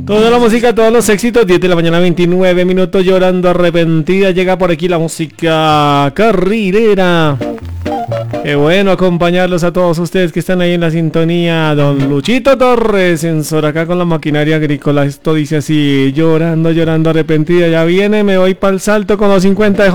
Toda la música, todos los éxitos, 10 de la mañana, 29 minutos, llorando arrepentida. Llega por aquí la música carrilera. Qué bueno acompañarlos a todos ustedes que están ahí en la sintonía. Don Luchito Torres, sensor acá con la maquinaria agrícola. Esto dice así, llorando, llorando arrepentida. Ya viene, me voy para el salto con los 50 de